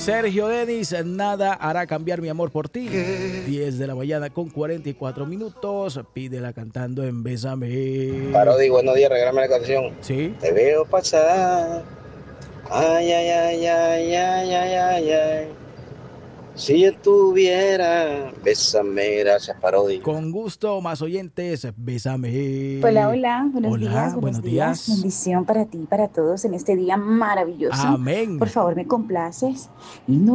Sergio Denis, nada hará cambiar mi amor por ti. 10 de la mañana con 44 minutos. Pídela cantando en Bésame. Parodi, buenos días, regálame la canción. Sí. Te veo pasar. Ay, ay, ay, ay, ay, ay, ay, ay. Si yo estuviera, bésame, gracias, Parodi. Con gusto, más oyentes, Bésame. Hola, hola, Hola, buenos buenos días. días. Bendición para ti y para todos en este día maravilloso. Amén. Por favor, me complaces. Y no